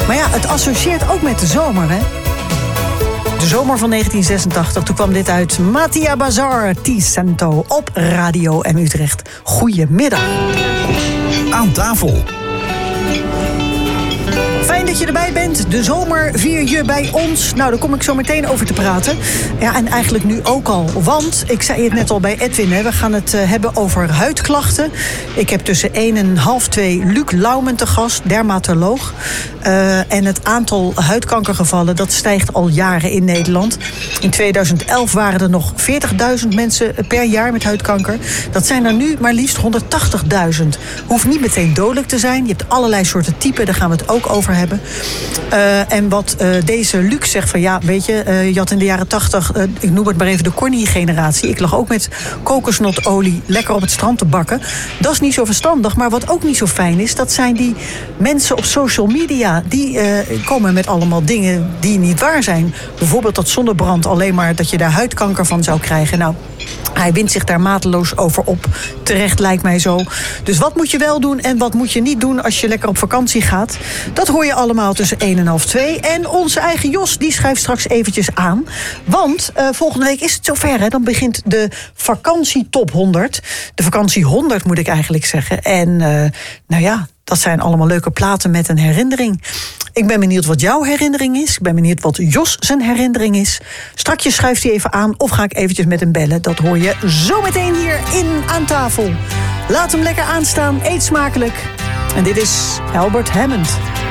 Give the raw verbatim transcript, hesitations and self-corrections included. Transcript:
Maar ja, het associeert ook met de zomer, hè? De zomer van negentien zesentachtig, toen kwam dit uit. Mattia Bazar, Ti Sento op Radio M Utrecht. Goedemiddag. Aan tafel. Fijn dat je erbij bent. De zomer vier je bij ons. Nou, daar kom ik zo meteen over te praten. Ja, en eigenlijk nu ook al. Want, ik zei het net al bij Edwin, hè, we gaan het uh, hebben over huidklachten. Ik heb tussen één en half twee Luc Laumen te gast, dermatoloog. Uh, en het aantal huidkankergevallen, dat stijgt al jaren in Nederland. In tweeduizend elf waren er nog veertigduizend mensen per jaar met huidkanker. Dat zijn er nu maar liefst honderdtachtigduizend. Hoeft niet meteen dodelijk te zijn. Je hebt allerlei soorten typen, daar gaan we het ook over hebben. Uh, en wat uh, deze Luc zegt van ja, weet je, uh, je had in de jaren tachtig, uh, ik noem het maar even de Corny-generatie. Ik lag ook met kokosnotolie lekker op het strand te bakken. Dat is niet zo verstandig, maar wat ook niet zo fijn is, dat zijn die mensen op social media. Die uh, komen met allemaal dingen die niet waar zijn. Bijvoorbeeld dat zonnebrand alleen maar dat je daar huidkanker van zou krijgen. Nou, hij wint zich daar mateloos over op. Terecht lijkt mij zo. Dus wat moet je wel doen en wat moet je niet doen als je lekker op vakantie gaat? Dat hoor je allemaal tussen één en half twee. En onze eigen Jos, die schrijft straks eventjes aan. Want uh, volgende week is het zover, hè? Dan begint de vakantietop honderd. De vakantie honderd moet ik eigenlijk zeggen. En uh, nou ja, dat zijn allemaal leuke platen met een herinnering. Ik ben benieuwd wat jouw herinnering is. Ik ben benieuwd wat Jos zijn herinnering is. Strakjes schuift hij even aan of ga ik eventjes met hem bellen. Dat hoor je zometeen hier in Aan Tafel. Laat hem lekker aanstaan, eet smakelijk. En dit is Albert Hammond.